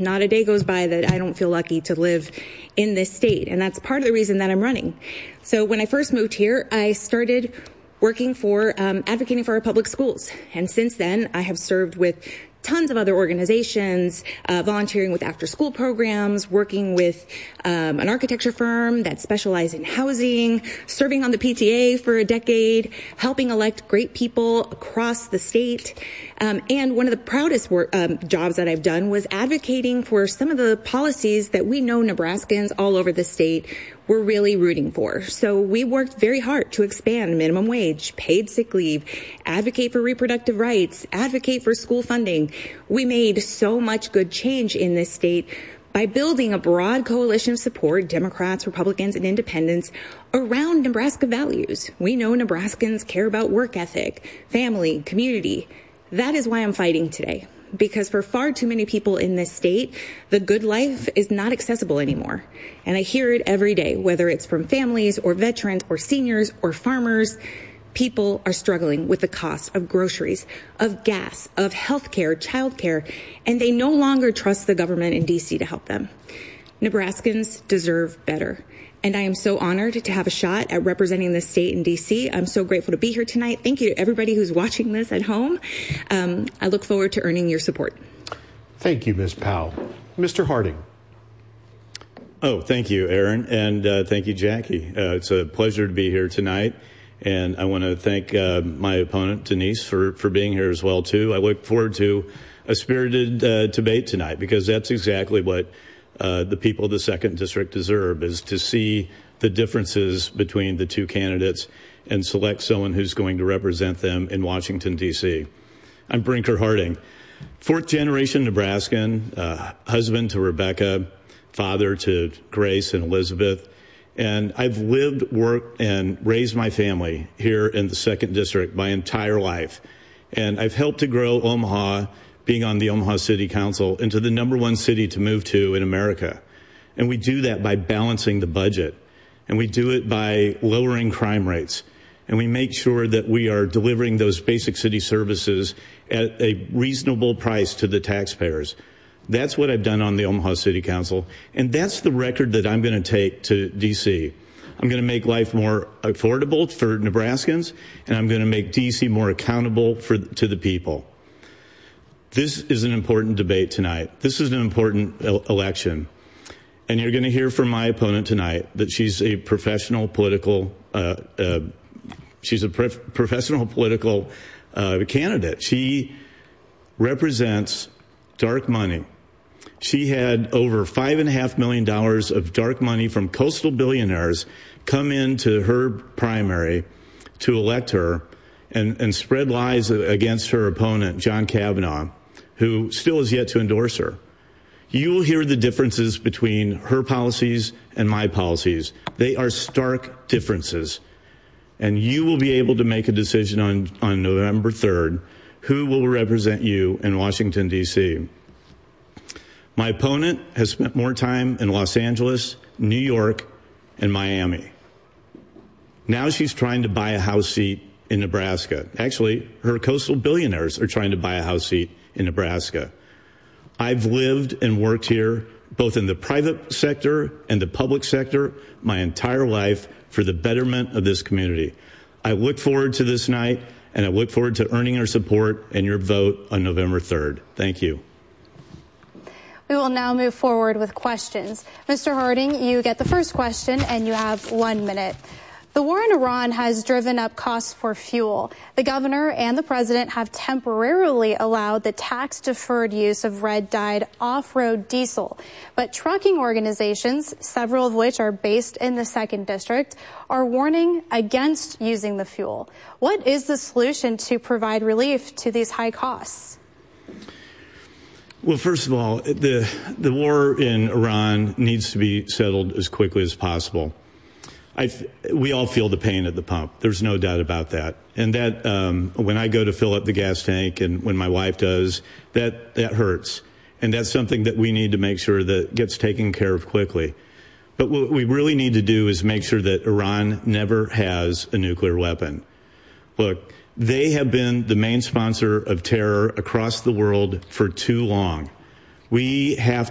Not a day goes by that I don't feel lucky to live in this state. And that's part of the reason that I'm running. So when I first moved here, I started working for advocating for our public schools. And since then, I have served with tons of other organizations, volunteering with after-school programs, working with an architecture firm that specialized in housing, serving on the PTA for a decade, helping elect great people across the state. And one of the proudest jobs that I've done was advocating for some of the policies that we know Nebraskans all over the state were really rooting for. So we worked very hard to expand minimum wage, paid sick leave, advocate for reproductive rights, advocate for school funding. We made so much good change in this state by building a broad coalition of support, Democrats, Republicans, and independents, around Nebraska values. We know Nebraskans care about work ethic, family, community. That is why I'm fighting today. Because for far too many people in this state, the good life is not accessible anymore. And I hear it every day, whether it's from families or veterans or seniors or farmers. People are struggling with the cost of groceries, of gas, of healthcare, childcare, and they no longer trust the government in D.C. to help them. Nebraskans deserve better. And I am so honored to have a shot at representing the state in D.C. I'm so grateful to be here tonight. Thank you to everybody who's watching this at home. I look forward to earning your support. Thank you, Ms. Powell. Mr. Harding. Oh, thank you, Aaron, and thank you, Jackie. It's a pleasure to be here tonight. And I want to thank my opponent, Denise, for being here as well, too. I look forward to a spirited debate tonight, because that's exactly what the people of the 2nd District deserve, is to see the differences between the two candidates and select someone who's going to represent them in Washington, D.C. I'm Brinker Harding, 4th-generation Nebraskan, husband to Rebecca, father to Grace and Elizabeth. And I've lived, worked, and raised my family here in the 2nd District my entire life. And I've helped to grow Omaha, being on the Omaha City Council, into the #1 city to move to in America. And we do that by balancing the budget. And we do it by lowering crime rates. And we make sure that we are delivering those basic city services at a reasonable price to the taxpayers. That's what I've done on the Omaha City Council, and that's the record that I'm going to take to D.C. I'm going to make life more affordable for Nebraskans, and I'm going to make D.C. more accountable to the people. This is an important debate tonight. This is an important election, and you're going to hear from my opponent tonight that she's a professional political candidate. She represents dark money. She had over $5.5 million of dark money from coastal billionaires come into her primary to elect her and spread lies against her opponent, John Kavanaugh, who still has yet to endorse her. You will hear the differences between her policies and my policies. They are stark differences. And you will be able to make a decision on November 3rd who will represent you in Washington, D.C. My opponent has spent more time in Los Angeles, New York, and Miami. Now she's trying to buy a House seat in Nebraska. Actually, her coastal billionaires are trying to buy a House seat in Nebraska. I've lived and worked here, both in the private sector and the public sector, my entire life for the betterment of this community. I look forward to this night, and I look forward to earning your support and your vote on November 3rd. Thank you. We will now move forward with questions. Mr. Harding, you get the first question, and you have 1 minute. The war in Iran has driven up costs for fuel. The governor and the president have temporarily allowed the tax-deferred use of red-dyed off-road diesel. But trucking organizations, several of which are based in the 2nd District, are warning against using the fuel. What is the solution to provide relief to these high costs? Well, first of all, the war in Iran needs to be settled as quickly as possible. We all feel the pain at the pump. There's no doubt about that. And that when I go to fill up the gas tank and when my wife does, that hurts. And that's something that we need to make sure that gets taken care of quickly. But what we really need to do is make sure that Iran never has a nuclear weapon. Look, they have been the main sponsor of terror across the world for too long. We have